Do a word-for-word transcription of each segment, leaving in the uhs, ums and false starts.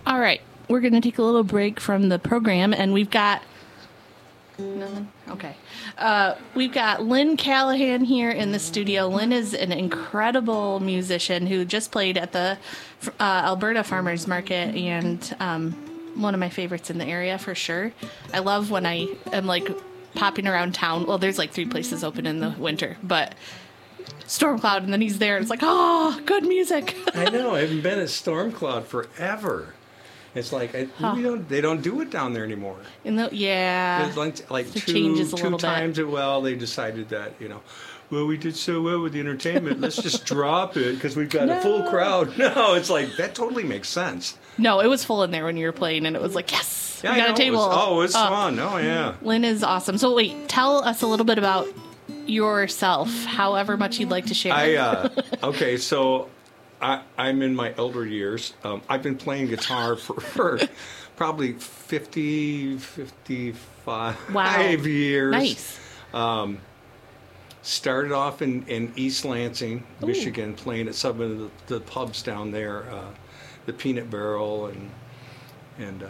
All right. We're going to take a little break from the program, and we've got... Nothing? Okay. Uh, we've got Lynn Callahan here in the studio. Lynn is an incredible musician who just played at the uh, Alberta Farmers Market, and um, one of my favorites in the area for sure. I love when I am like popping around town. Well, there's like three places open in the winter, but Stormcloud, and then he's there, and it's like, oh, good music. I know. I haven't been at Stormcloud forever. It's like I, huh. we don't. They don't do it down there anymore. In the, yeah, It's like, like it two changes a two little times. bit. It, well, they decided that you know, well, we did so well with the entertainment. Let's just drop it because we've got No. a full crowd. No, it's like that totally makes sense. No, it was full in there when you were playing, and it was like, yes, Yeah, we got I know, a table. It was, oh, it's Oh. fun. Oh yeah. Lynn is awesome. So wait, tell us a little bit about yourself, however much you'd like to share. I uh, okay, so I, I'm in my elder years. Um, I've been playing guitar for, for probably fifty, fifty-five Wow. years. Nice. Um, started off in, in East Lansing, Ooh. Michigan, playing at some of the, the pubs down there, uh, the Peanut Barrel, and and uh,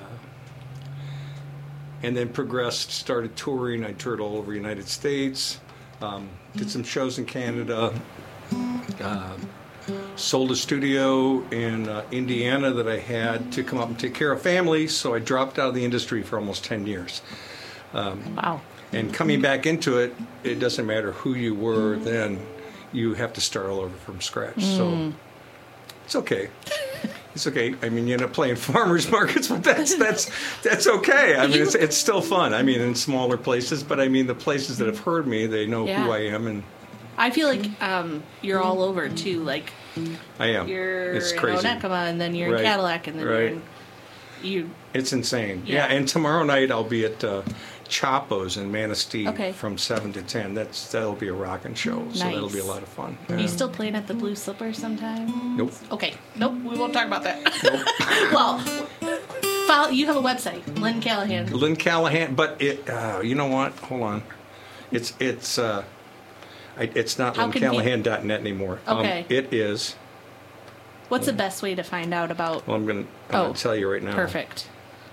and then progressed. Started touring. I toured all over the United States. Um, did some shows in Canada. Uh, sold a studio in uh, Indiana that I had to come up and take care of families, so I dropped out of the industry for almost ten years. Um, Wow. And coming back into it, it doesn't matter who you were then, you have to start all over from scratch. Mm. So it's okay. It's okay. I mean, you end up playing farmers markets, but that's that's that's okay. I mean, it's it's still fun. I mean, in smaller places, but I mean, the places that have heard me, they know Yeah. who I am, and I feel like um, you're all over too. Like I am. you're It's in crazy. Onekama, and then you're Right. in Cadillac, and then you're Right. in you. It's insane. Yeah. Yeah, and tomorrow night I'll be at uh, Chapo's in Manistee Okay. from seven to ten. That's that'll be a rocking show, so that'll be a Nice. lot of fun. Are Yeah. you still playing at the Blue Slipper sometime? Nope. Okay. Nope. We won't talk about that. Well, follow, you have a website, Lynn Callahan. Lynn Callahan, but it. Uh, you know what? Hold on. It's it's uh, I, it's not How lynn can pe- callahan dot net anymore. Okay. Um, it is. What's the best way to find out about? Well, I'm gonna I'm Oh, gonna tell you right now. Perfect.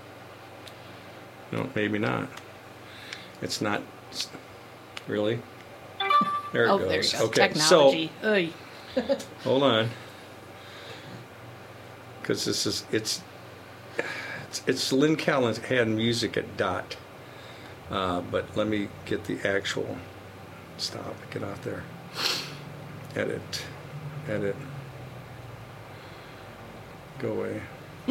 No, maybe not. It's not. It's, really. There it Oh, goes. there you go. Okay. Technology. Oy. So hold on. Because this is it's it's, it's Lynn Callahan Music at dot. Uh, but let me get the actual. Stop. Get off there. Edit. Edit. Go away.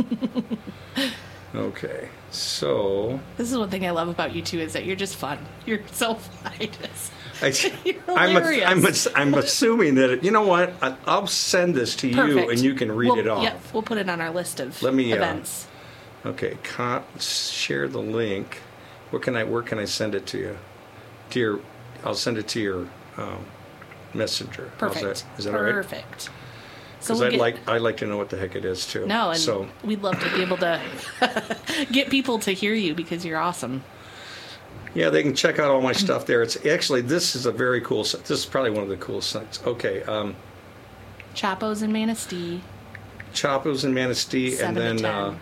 Okay. So. This is one thing I love about you two is that you're just fun. You're so fun. I, You're I'm, a, hilarious. I'm, a, I'm assuming that it, you know what? I, I'll send this to you Perfect. and you can read We'll- it off. Yep, we'll put it on our list of Let me, uh, events. Okay, con- share the link. Where can I? Where can I send it to you? To your, I'll send it to your um, messenger. How's Perfect. that? Is that all right? Perfect. So Because we'll I'd get, like I'd like to know what the heck it is too. no, and so we'd love to be able to get people to hear you because you're awesome. yeah, they can check out all my stuff there. It's actually this is a very cool site. This is probably one of the coolest sites. Okay, um, Chapo's in Manistee. Chapo's in Manistee, Seven and to then ten. uh,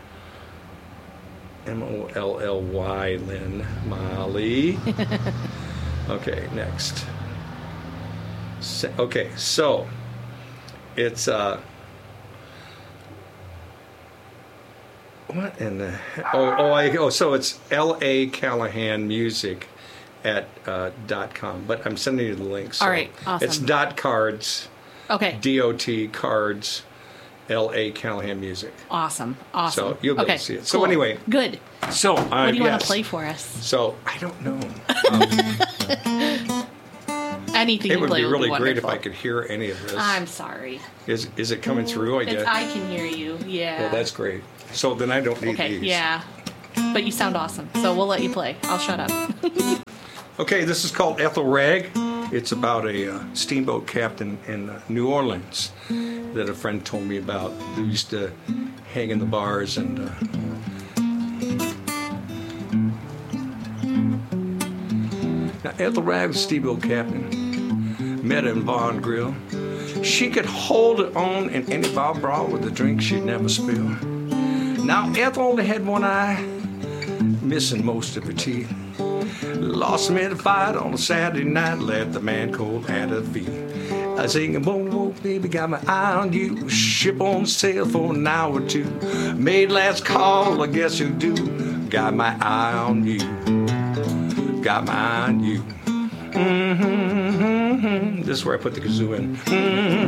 M O L L Y Lynn Molly. Okay, next. Se- Okay, so it's uh, what in the he- oh oh I oh so it's L A Callahan Music at uh, dot com, but I'm sending you the link. So All right, awesome. It's dot cards, Okay. D O T cards, L A Callahan Music. Awesome. Awesome. So you'll be able okay. to see it. So cool. anyway. Good. So uh, What do you want yes. to play for us? So I don't know. Um, Anything it you would play be really be great if wonderful. I could hear any of this. I'm sorry. Is is it coming through? I It's, guess. I can hear you. Yeah. Well, that's great. So then I don't need okay. these. Yeah. But you sound awesome, so we'll let you play. I'll shut up. Okay, this is called Ethel Rag. It's about a uh, steamboat captain in uh, New Orleans that a friend told me about who used to hang in the bars and. Uh, Now, Ethel Rag was a steamboat captain. Met her in bar and grill. She could hold it on in any bar brawl with a drink she'd never spill. Now Ethel only had one eye, missing most of her teeth. Lost him in a fight on a Saturday night, left the man cold at her feet. I sing, whoa, whoa, baby, got my eye on you. Ship on sail for an hour or two. Made last call, I guess you do. Got my eye on you. Got my eye on you. Mm-hmm, mm-hmm. This is where I put the kazoo in. Mm-hmm.